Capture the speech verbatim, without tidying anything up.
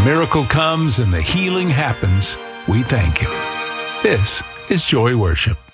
miracle comes and the healing happens, we thank Him. This is Joy Worship.